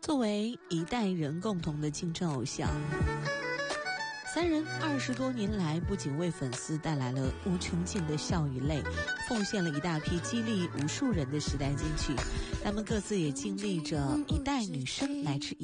作为一代人共同的青春偶像，三人20多年来不仅为粉丝带来了无穷尽的笑与泪，奉献了一大批激励无数人的时代金曲。他们各自也经历着一代女生乃至